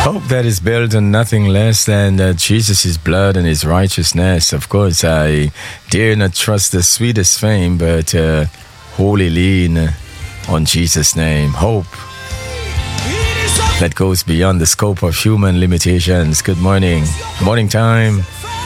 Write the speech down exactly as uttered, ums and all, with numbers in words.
Hope that is built on nothing less than uh, Jesus' blood and his righteousness. Of course, I dare not trust the sweetest fame, but uh, wholly lean on Jesus' name. Hope that goes beyond the scope of human limitations. Good morning. Morning time.